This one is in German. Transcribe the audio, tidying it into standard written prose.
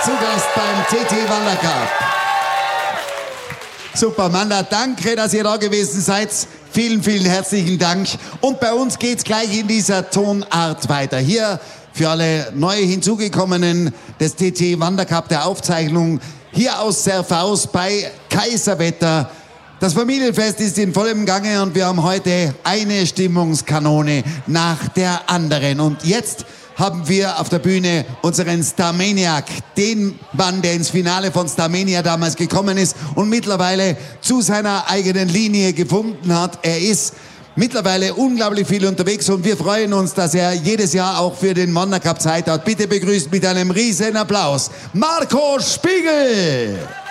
zu Gast beim TT Wandercup. Super, Manda, danke, dass ihr da gewesen seid. Vielen, vielen herzlichen Dank. Und bei uns geht's gleich in dieser Tonart weiter. Hier für alle neu hinzugekommenen des TT Wandercup der Aufzeichnung hier aus Serfaus bei Kaiserwetter. Das Familienfest ist in vollem Gange und wir haben heute eine Stimmungskanone nach der anderen. Und jetzt haben wir auf der Bühne unseren Starmaniac, den Mann, der ins Finale von Starmania damals gekommen ist und mittlerweile zu seiner eigenen Linie gefunden hat. Er ist mittlerweile unglaublich viel unterwegs und wir freuen uns, dass er jedes Jahr auch für den Wandercup Zeit hat. Bitte begrüßt mit einem riesen Applaus Marco Spiegel!